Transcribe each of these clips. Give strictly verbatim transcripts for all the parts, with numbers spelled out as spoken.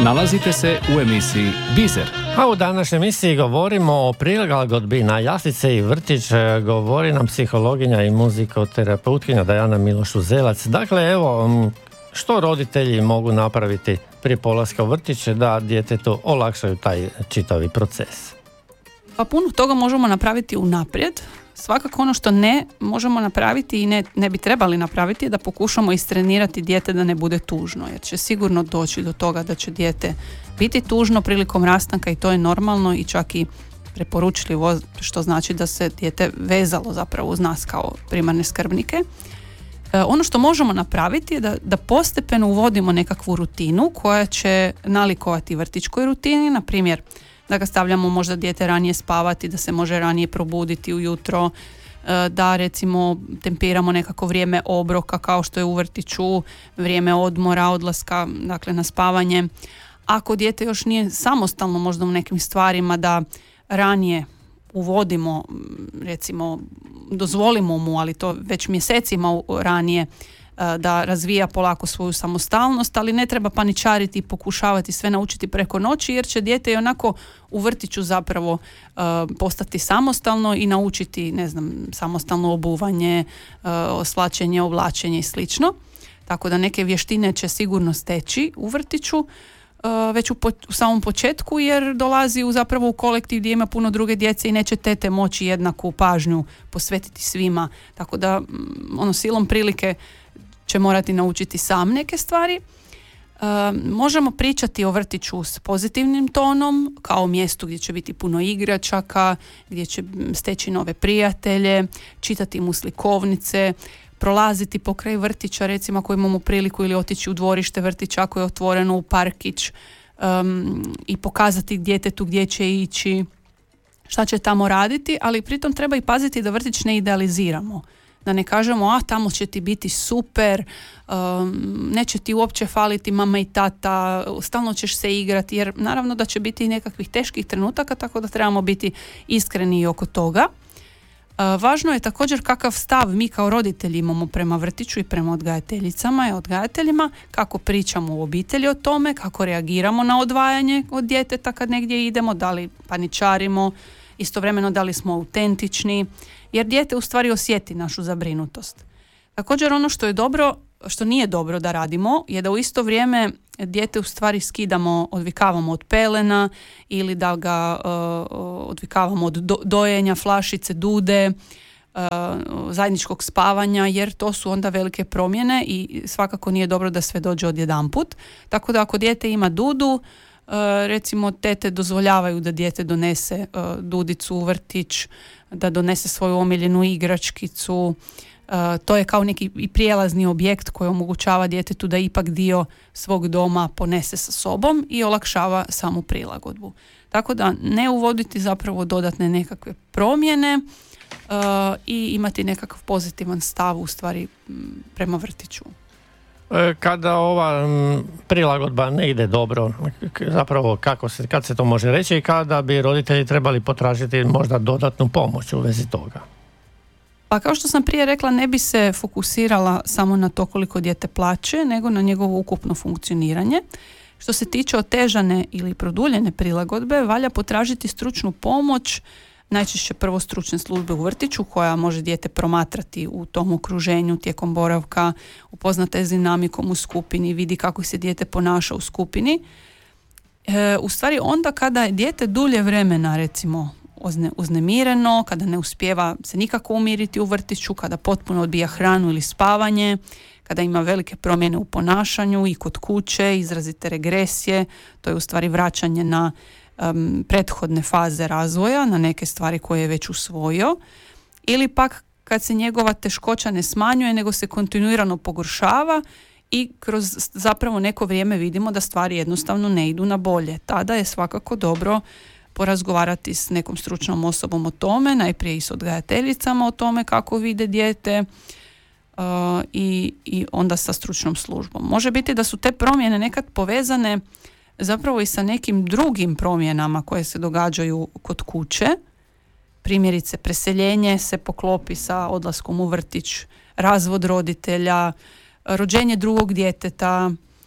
Nalazite se u emisiji Biser. A u današnjoj emisiji govorimo o prilagodbi na jaslice i vrtić. Govori nam psihologinja i muzikoterapeutkinja Dajana Miloš-Uzelac. Dakle, evo, što roditelji mogu napraviti prije polaska u vrtić da djetetu olakšaju taj čitavi proces? Pa puno toga možemo napraviti unaprijed. Svakako ono što ne možemo napraviti i ne, ne bi trebali napraviti je da pokušamo istrenirati dijete da ne bude tužno, jer će sigurno doći do toga da će dijete biti tužno prilikom rastanka i to je normalno i čak i preporučljivo, što znači da se dijete vezalo zapravo uz nas kao primarne skrbnike. E, ono što možemo napraviti je da, da postepeno uvodimo nekakvu rutinu koja će nalikovati vrtićkoj rutini, na primjer da ga stavljamo možda dijete ranije spavati, da se može ranije probuditi ujutro, da recimo tempiramo nekako vrijeme obroka kao što je u vrtiću, vrijeme odmora, odlaska, dakle na spavanje. Ako dijete još nije samostalno možda u nekim stvarima, da ranije uvodimo, recimo dozvolimo mu, ali to već mjesecima ranije, da razvija polako svoju samostalnost, ali ne treba paničariti i pokušavati sve naučiti preko noći, jer će dijete i onako u vrtiću zapravo uh, postati samostalno i naučiti, ne znam, samostalno obuvanje, uh, oslačenje, oblačenje i slično. Tako da neke vještine će sigurno steći u vrtiću uh, već u, po, u samom početku, jer dolazi u zapravo u kolektiv gdje ima puno druge djece i neće tete moći jednaku pažnju posvetiti svima. Tako da ono silom prilike će morati naučiti sam neke stvari. E, možemo pričati o vrtiću s pozitivnim tonom, kao mjestu gdje će biti puno igračaka, gdje će steći nove prijatelje, čitati mu slikovnice, prolaziti pokraj vrtića, recimo ako imamo priliku, ili otići u dvorište vrtića ako je otvoreno, u parkić, um, i pokazati djetetu gdje će ići, šta će tamo raditi, ali pritom treba i paziti da vrtić ne idealiziramo. Da ne kažemo, a tamo će ti biti super, um, neće ti uopće faliti mama i tata, stalno ćeš se igrati, jer naravno da će biti nekakvih teških trenutaka, tako da trebamo biti iskreni i oko toga. Uh, važno je također kakav stav mi kao roditelji imamo prema vrtiću i prema odgajateljicama i odgajateljima, kako pričamo u obitelji o tome, kako reagiramo na odvajanje od djeteta kad negdje idemo, da li paničarimo, istovremeno da li smo autentični, jer dijete u stvari osjeti našu zabrinutost. Također ono što je dobro, što nije dobro da radimo, je da u isto vrijeme dijete u stvari skidamo, odvikavamo od pelena ili da ga uh, odvikavamo od do, dojenja, flašice, dude, uh, zajedničkog spavanja, jer to su onda velike promjene i svakako nije dobro da sve dođe odjedanput. Tako da ako dijete ima dudu, Uh, recimo tete dozvoljavaju da dijete donese uh, dudicu u vrtić, da donese svoju omiljenu igračkicu. Uh, to je kao neki i prijelazni objekt koji omogućava djetetu da ipak dio svog doma ponese sa sobom i olakšava samu prilagodbu. Tako da ne uvoditi zapravo dodatne nekakve promjene uh, i imati nekakav pozitivan stav u stvari m, prema vrtiću. Kada ova prilagodba ne ide dobro, zapravo kako se, kad se to može reći i kada bi roditelji trebali potražiti možda dodatnu pomoć u vezi toga? Pa kao što sam prije rekla, ne bi se fokusirala samo na to koliko dijete plaće, nego na njegovo ukupno funkcioniranje. Što se tiče otežane ili produljene prilagodbe, valja potražiti stručnu pomoć, najčešće prvo stručne službe u vrtiću koja može dijete promatrati u tom okruženju tijekom boravka, upoznata je s dinamikom u skupini, vidi kako se dijete ponaša u skupini. E, u stvari onda kada je dijete dulje vremena recimo uzne, uznemireno, kada ne uspijeva se nikako umiriti u vrtiću, kada potpuno odbija hranu ili spavanje, kada ima velike promjene u ponašanju i kod kuće, izrazite regresije, to je u stvari vraćanje na Um, prethodne faze razvoja, na neke stvari koje je već usvojio, ili pak kad se njegova teškoća ne smanjuje nego se kontinuirano pogoršava i kroz zapravo neko vrijeme vidimo da stvari jednostavno ne idu na bolje. Tada je svakako dobro porazgovarati s nekom stručnom osobom o tome, najprije i s odgajateljicama o tome kako vide dijete uh, i, i onda sa stručnom službom. Može biti da su te promjene nekad povezane zapravo i sa nekim drugim promjenama koje se događaju kod kuće. Primjerice, preseljenje se poklopi sa odlaskom u vrtić, razvod roditelja, rođenje drugog djeteta,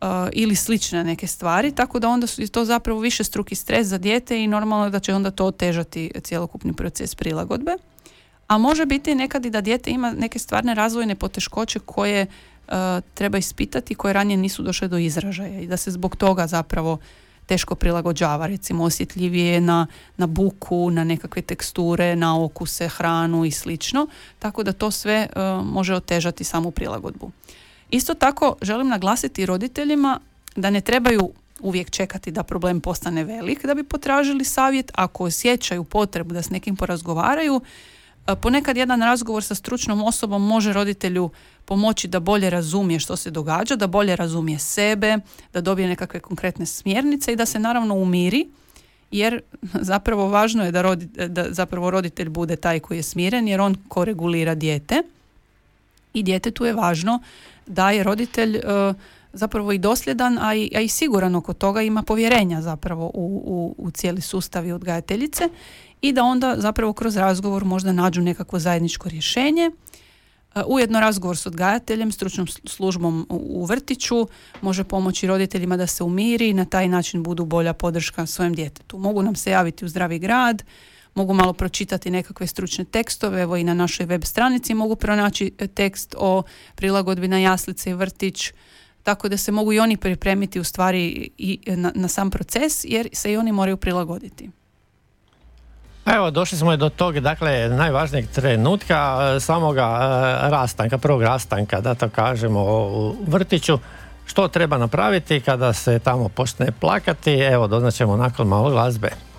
ili slične neke stvari, tako da onda je to zapravo više struki stres za dijete i normalno da će onda to otežati cjelokupni proces prilagodbe. A može biti nekad i da dijete ima neke stvarne razvojne poteškoće koje uh, treba ispitati, koje ranije nisu došle do izražaja i da se zbog toga zapravo teško prilagođava, recimo osjetljivije na, na buku, na nekakve teksture, na okuse, hranu i slično, tako da to sve uh, može otežati samu prilagodbu. Isto tako želim naglasiti roditeljima da ne trebaju uvijek čekati da problem postane velik da bi potražili savjet. Ako osjećaju potrebu da s nekim porazgovaraju, ponekad jedan razgovor sa stručnom osobom može roditelju pomoći da bolje razumije što se događa, da bolje razumije sebe, da dobije nekakve konkretne smjernice i da se naravno umiri, jer zapravo važno je da, rodi, da zapravo roditelj bude taj koji je smiren, jer on koregulira dijete i djetetu je važno da je roditelj uh, zapravo i dosljedan, a i, a i siguran oko toga, ima povjerenja zapravo u, u, u cijeli sustav i odgajateljice i da onda zapravo kroz razgovor možda nađu nekakvo zajedničko rješenje. Uh, ujedno razgovor s odgajateljem, stručnom službom u, u vrtiću može pomoći roditeljima da se umiri i na taj način budu bolja podrška svojem djetetu. Mogu nam se javiti u Zdravi grad, mogu malo pročitati nekakve stručne tekstove, evo i na našoj web stranici mogu pronaći tekst o prilagodbi na jaslice i vrtić, tako da se mogu i oni pripremiti u stvari i na, na sam proces, jer se i oni moraju prilagoditi. Evo, došli smo do tog, dakle, najvažnijeg trenutka samoga rastanka, prvog rastanka, da to kažemo, u vrtiću. Što treba napraviti kada se tamo počne plakati? Evo, doznaćemo nakon malo glazbe.